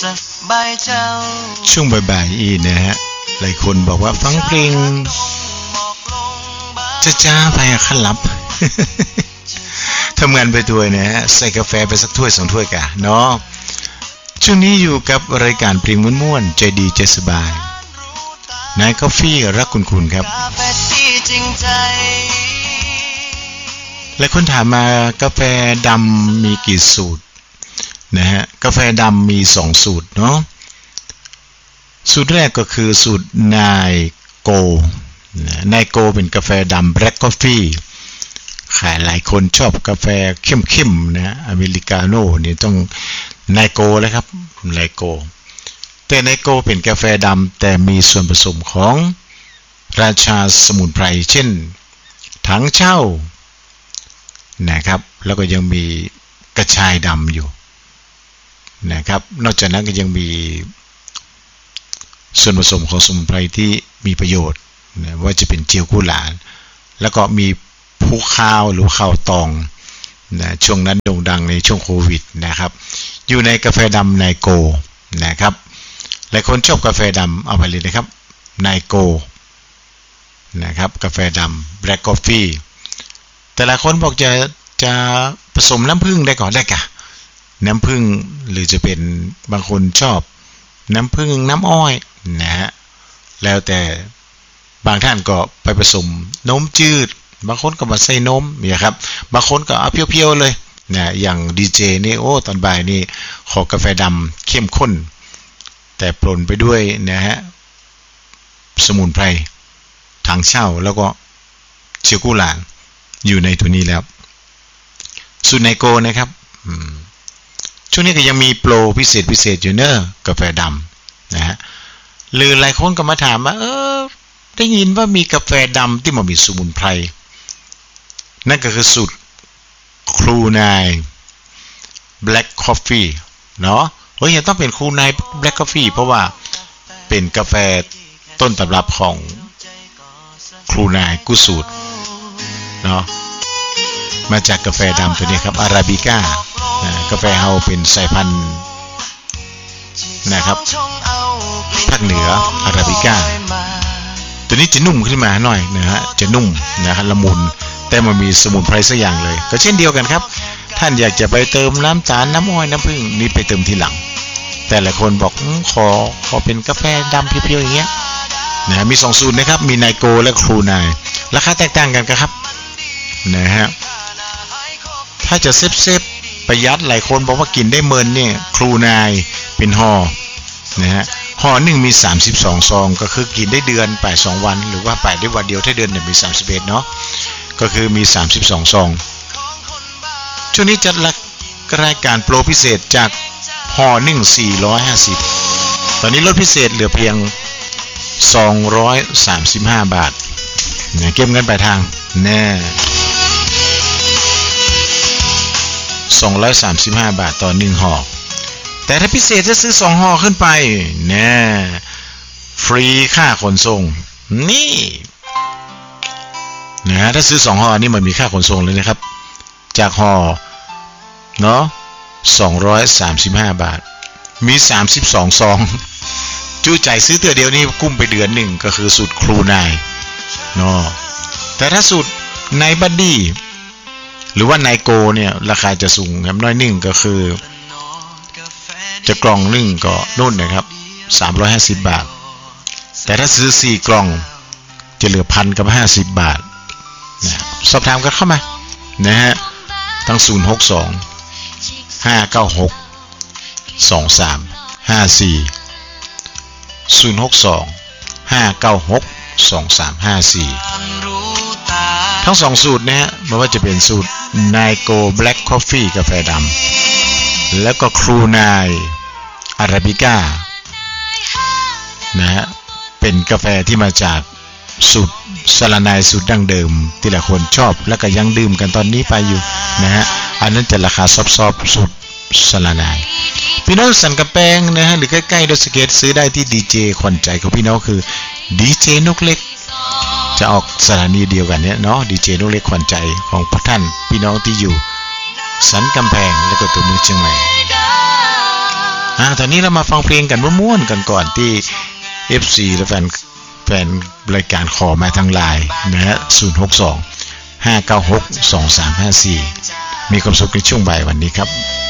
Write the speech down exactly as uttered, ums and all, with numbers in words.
ช่วงบ่ายๆอีนะฮะหลายคนบอกว่าฟังเพลงจะจ้าไปขันลับ ทำงานไปด้วยนะฮะใส่กาแฟไปสักถ้วยสองถ้วยกะเนาะช่วงนี้อยู่กับรายการเพลงม่วนๆใจดีใจสบายนายกาแฟรักคุณคุณครับหลายคนถามมากาแฟดำมีกี่สูตรนะฮะกาแฟดำมีสองสูตรเนาะสูตรแรกก็คือสูตรนายโกนายโกเป็นกาแฟดำแบล็กกาแฟขายหลายคนชอบกาแฟเข้มๆนะอเมริกาโน่เนี่ยต้องนายโกเลยครับนายโกแต่นายโกเป็นกาแฟดำแต่มีส่วนผสมของราชาสมุนไพรเช่นถังเช่านะครับแล้วก็ยังมีกระชายดำอยู่นะครับนอกจากนั้นก็ยังมีส่วนผสมของสมุนไพรที่มีประโยชน์นะว่าจะเป็นเจียวกุหลาบแล้วก็มีผู้ข้าวหรือข้าวตองนะช่วงนั้นโด่งดังในช่วงโควิดนะครับอยู่ในกาแฟดำไนโกนะครับหลายคนชอบกาแฟดำเอาไปเลยนะครับไนโกนะครับกาแฟดำแบล็กกาแฟแต่ละคนบอกจะจะผสมน้ำผึ้งได้ก่อนได้กะน้ำผึ้งหรือจะเป็นบางคนชอบน้ำผึ้งน้ำอ้อยนะฮะแล้วแต่บางท่านก็ไปผสมนมจืดบางคนก็มาใส่นมเนี่ยครับบางคนก็เอาเพียวๆเลยนะอย่างดีเจนี่โอ้ตอนบ่ายนี่ขอกาแฟดำเข้มข้นแต่ปนไปด้วยนะฮะสมุนไพรถังเช่าแล้วก็เชียวกุหลาบอยู่ในตัวนี้แล้วสูตรไนโกนะครับช่วงนี้ก็ยังมีโปรพิเศษพิเศษอยู่เนอะกาแฟดำนะฮะหรือหลายคนก็มาถามว่าเออได้ยินว่ามีกาแฟดำที่มันมีสมุนไพรนั่นก็คือสูตรครูนายแบล็กคอฟฟี่เนาะเฮ้ยต้องเป็นครูนายแบล็กคอฟฟี่เพราะว่าเป็นกาแฟต้นตำรับของครูนายกุสูตรเนาะมาจากกาแฟดำตัวนี้ครับอาราบิก้ากาแฟเฮาเป็นสายพันธุ์นะครับภาคเหนืออาราบิก้าตัวนี้จะนุ่มขึ้นมาหน่อยนะฮะจะนุ่มนะครับละมุนแต่มันมีสมุนไพรสักอย่างเลยก็เช่นเดียวกันครับท่านอยากจะไปเติมน้ำตาลน้ำอ้อยน้ำผึ้งนี่ไปเติมทีหลังแต่หลายคนบอกขอขอเป็นกาแฟดำเพียวๆอย่างเงี้ยนะมีสองสูตรนะครับมีไนโกและครูนายราคาแตกต่างกันครับนะฮะถ้าจะเซฟเซฟประหยัดหลายคนบอกว่ากินได้เมินเนี่ยครูนายเป็นห่อนะฮะห่อหนึ่งมีสามสิบสองซองก็คือกินได้เดือนไปสองวันหรือว่าไปได้วันเดียวถ้าเดือนเนี่ยมีสามสิบเอ็ดเนาะก็คือมีสามสิบสองซองช่วงนี้จัดรายการโปรพิเศษจากห่อหนึ่งสี่ร้อยห้าสิบตอนนี้ลดพิเศษเหลือเพียงสองร้อยสามสิบห้าบาทเนี่ยเก็บเงินปลายทางแน่สองร้อยสามสิบห้าบาทต่อหนึ่งห่อแต่ถ้าพิเศษจะซื้อสองห่อขึ้นไปแน่ฟรีค่าขนส่งนี่นะถ้าซื้อสองห่อนี่มันมีค่าขนส่งเลยนะครับจากห่อเนาะสองร้อยสามสิบห้าบาทมีสามสิบสองซองจู้ใจซื้อตัวเดียวนี่กุ้มไปเดือนหนึ่งก็คือสูตรครูนายเนาะแต่ถ้าสูตรนายบัดดี้หรือว่านายโกเนี่ยราคาจะสูงครับน้อยหนึ่งก็คือจะกล่องหนึ่งก็นู่นนะครับสามร้อยห้าสิบบาทแต่ถ้าซื้อสี่กล่องจะเหลือพันกับห้าสิบบาทนะสอบถามกันเข้ามานะฮะทั้งศูนย์หกสองห้าเก้าหกสองสามห้าสี่ศูนย์หกสองห้าเก้าหกสองสามห้าสี่ทั้งสองสูตรเนี่ยไม่ว่าจะเป็นสูตรไนโกแบล็กคอฟฟี่กาแฟดำแล้วก็ครูนายอาราบิก้านะฮะเป็นกาแฟที่มาจากสูตรสลานายสูตรดั้งเดิมที่หลายคนชอบแล้วก็ยังดื่มกันตอนนี้ไปอยู่นะฮะอันนั้นจะราคาซอฟๆสูตรสลานายพี่น้องสันกระแปงนะฮะหรือใกล้ๆดอยสะเก็ดซื้อได้ที่ดีเจขวัญใจของพี่น้องคือดีเจนกเล็กจะออกสถานีเดียวกันเนี่ยเนาะดีเจนกเล็กขวัญใจของพวกท่านพี่น้องที่อยู่สันกำแพงและก็ตัวเมืองเชียงใหม่อ่าตอนนี้เรามาฟังเพลงกันม่วนๆกันก่อนที่ เอฟ ซี และแฟนแฟนรายการขอมาทางไลน์นะฮะศูนย์ หก สอง ห้า เก้า หก สอง สาม ห้า สี่มีความสุขในช่วงบ่ายวันนี้ครับ